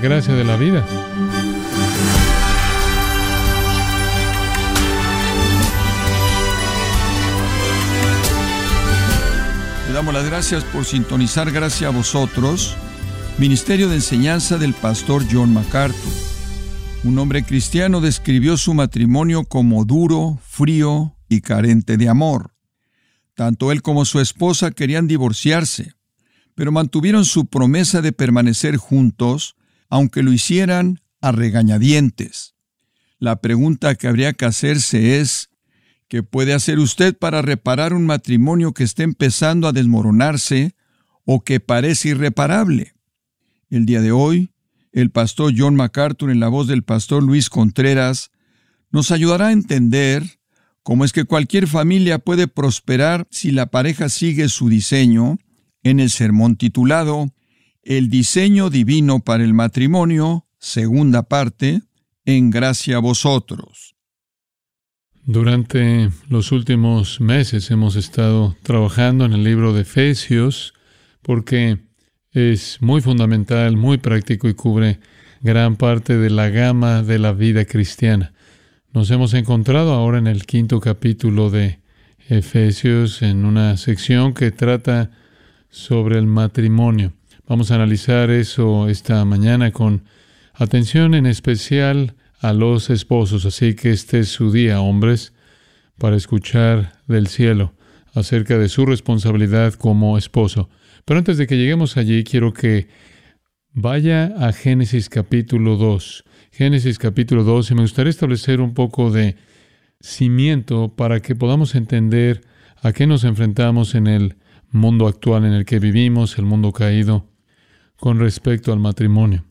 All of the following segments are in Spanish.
gracia de la vida. Le damos las gracias por sintonizar Gracia a Vosotros, Ministerio de Enseñanza del pastor John MacArthur. Un hombre cristiano describió su matrimonio como duro, frío y carente de amor. Tanto él como su esposa querían divorciarse, pero mantuvieron su promesa de permanecer juntos, aunque lo hicieran a regañadientes. La pregunta que habría que hacerse es: ¿qué puede hacer usted para reparar un matrimonio que esté empezando a desmoronarse o que parece irreparable? El día de hoy, el pastor John MacArthur, en la voz del pastor Luis Contreras, nos ayudará a entender cómo es que cualquier familia puede prosperar si la pareja sigue su diseño, en el sermón titulado El diseño divino para el matrimonio, segunda parte, en Gracia a Vosotros. Durante los últimos meses hemos estado trabajando en el libro de Efesios porque es muy fundamental, muy práctico y cubre gran parte de la gama de la vida cristiana. Nos hemos encontrado ahora en el 5º capítulo de Efesios, en una sección que trata sobre el matrimonio. Vamos a analizar eso esta mañana con atención en especial a los esposos. Así que este es su día, hombres, para escuchar del cielo acerca de su responsabilidad como esposo. Pero antes de que lleguemos allí, quiero que vaya a Génesis capítulo 2. Génesis capítulo 2, y me gustaría establecer un poco de cimiento para que podamos entender a qué nos enfrentamos en el mundo actual en el que vivimos, el mundo caído, con respecto al matrimonio.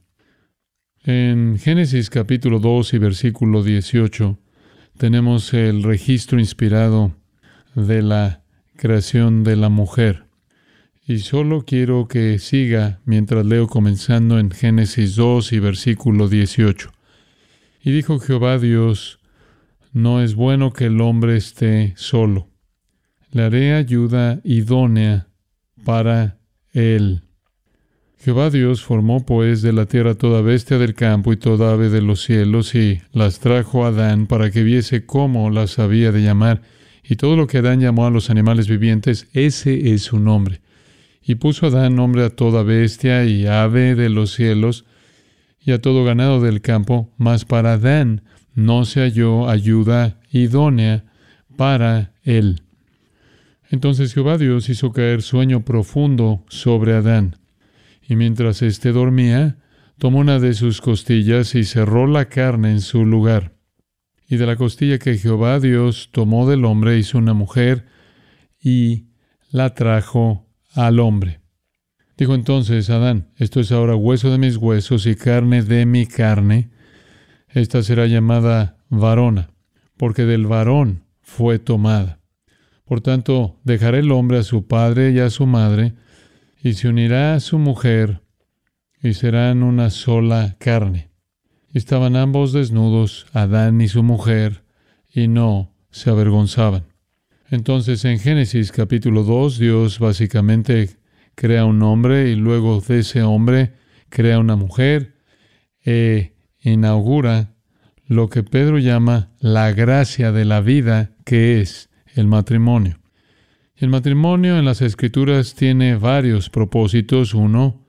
En Génesis capítulo 2 y versículo 18 tenemos el registro inspirado de la creación de la mujer. Y solo quiero que siga mientras leo, comenzando en Génesis 2 y versículo 18. Y dijo Jehová Dios: no es bueno que el hombre esté solo. Le haré ayuda idónea para él. Jehová Dios formó pues de la tierra toda bestia del campo y toda ave de los cielos, y las trajo a Adán para que viese cómo las había de llamar. Y todo lo que Adán llamó a los animales vivientes, ese es su nombre. Y puso Adán nombre a toda bestia y ave de los cielos y a todo ganado del campo, mas para Adán no se halló ayuda idónea para él. Entonces Jehová Dios hizo caer sueño profundo sobre Adán. Y mientras éste dormía, tomó una de sus costillas y cerró la carne en su lugar. Y de la costilla que Jehová Dios tomó del hombre hizo una mujer y la trajo al hombre. Dijo entonces Adán: esto es ahora hueso de mis huesos y carne de mi carne. Esta será llamada varona, porque del varón fue tomada. Por tanto, dejará el hombre a su padre y a su madre, y se unirá a su mujer, y serán una sola carne. Y estaban ambos desnudos, Adán y su mujer, y no se avergonzaban. Entonces, en Génesis capítulo 2, Dios básicamente crea un hombre, y luego de ese hombre crea una mujer, e inaugura lo que Pedro llama la gracia de la vida, que es el matrimonio. El matrimonio en las Escrituras tiene varios propósitos. Uno,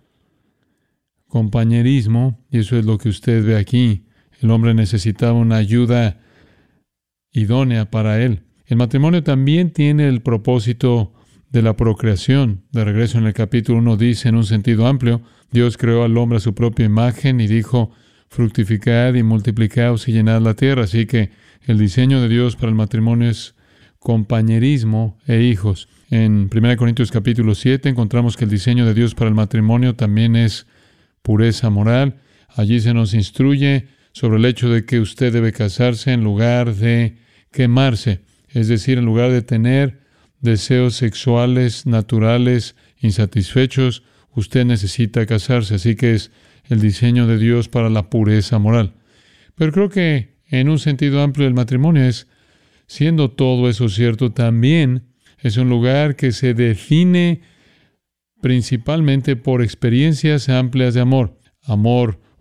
compañerismo, y eso es lo que usted ve aquí. El hombre necesitaba una ayuda idónea para él. El matrimonio también tiene el propósito de la procreación. De regreso en el capítulo 1 dice, en un sentido amplio, Dios creó al hombre a su propia imagen y dijo: fructificad y multiplicaos y llenad la tierra. Así que el diseño de Dios para el matrimonio es compañerismo e hijos. En 1 Corintios capítulo 7 encontramos que el diseño de Dios para el matrimonio también es pureza moral. Allí se nos instruye sobre el hecho de que usted debe casarse en lugar de quemarse, es decir, en lugar de tener deseos sexuales naturales insatisfechos, usted necesita casarse. Así que es el diseño de Dios para la pureza moral. Pero creo que en un sentido amplio el matrimonio es, siendo todo eso cierto, también es un lugar que se define principalmente por experiencias amplias de amor. Amor